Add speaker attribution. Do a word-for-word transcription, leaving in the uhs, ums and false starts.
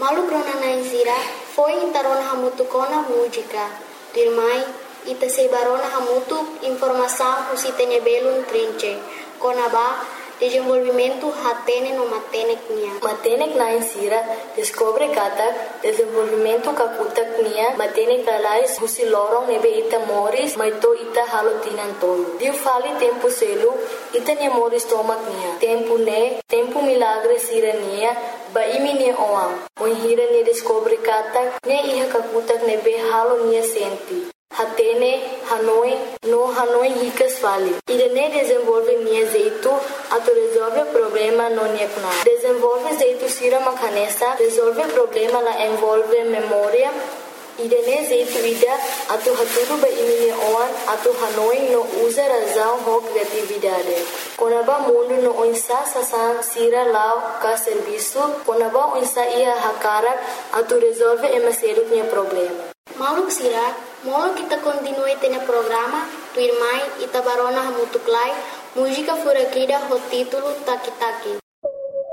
Speaker 1: Malu krona naizira foi intarona hamutu kona música. Dirmai ita sebarona hamutu informação usitene belum trinche. Kona ba desenvolvimento hatene no matenek nia.
Speaker 2: Matenek na insira descobre kata desenvolvimento kakutak nia matenek lalais husi lorong nebe ita moris maito ita halotinan tolo. Diu fali tempo selu ita ne moris tomak nia. Tempo ne tempo milagre sira nia ba imi ne oam. Oi hira ne descobre kata ne iha kakutak nebe halo nia senti. Hatene, Hanoi, no Hanoi ricas fali. Irene desenvolve nia zeito, ato resolve problema no niekna. Desenvolve zeito sira makanesa, resolve problema la envolve memória. Irene zeito ida, ato haturu ba imine oan, ato Hanoi no usa razão ho criatividade. Konaba mundo no onsa sasan sira lao ka serviço, konaba onsa ia hakarak, ato resolve emaseru nia problema.
Speaker 1: Maluk sira, molo kita continue tene programa, tu irmai ita barona hamutuklai, música furakida ho título Taki Taki.